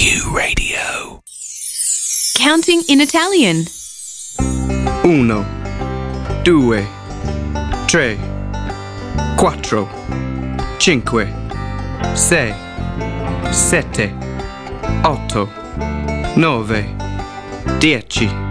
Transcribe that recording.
Q Radio. Counting in Italian. 1, 2, 3, 4, 5, 6, 7, 8, 9, 10.